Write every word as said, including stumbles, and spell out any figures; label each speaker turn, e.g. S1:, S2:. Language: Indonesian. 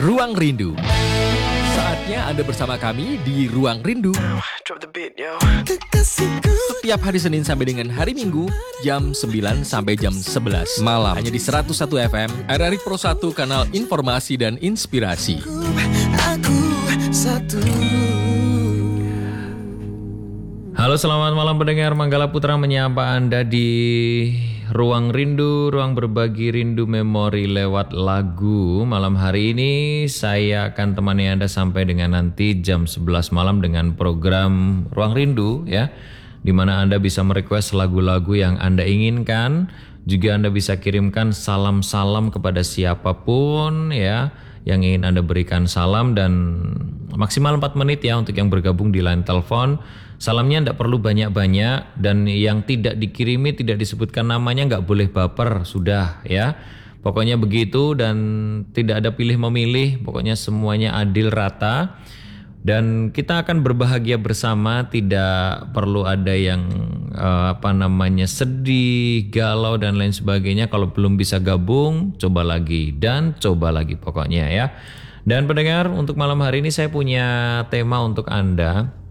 S1: Ruang Rindu. Saatnya Anda bersama kami di Ruang Rindu. Setiap hari Senin sampai dengan hari Minggu, jam sembilan sampai jam sebelas malam. Hanya di seratus satu F M, R R I Pro satu, kanal informasi dan inspirasi. Aku satu.
S2: Halo, selamat malam pendengar. Manggala Putra menyapa Anda di Ruang Rindu, ruang berbagi rindu memori lewat lagu. Malam hari ini saya akan temani Anda sampai dengan nanti jam sebelas malam dengan program Ruang Rindu ya. Di mana Anda bisa merequest lagu-lagu yang Anda inginkan. Juga Anda bisa kirimkan salam-salam kepada siapapun ya yang ingin Anda berikan salam, dan maksimal empat menit ya untuk yang bergabung di line telepon. Salamnya tidak perlu banyak-banyak, dan yang tidak dikirimi, tidak disebutkan namanya nggak boleh baper, sudah ya. Pokoknya begitu, dan tidak ada pilih memilih, pokoknya semuanya adil rata. Dan kita akan berbahagia bersama, tidak perlu ada yang uh, apa namanya sedih, galau dan lain sebagainya. Kalau belum bisa gabung, coba lagi dan coba lagi pokoknya ya. Dan pendengar, untuk malam hari ini saya punya tema untuk Anda.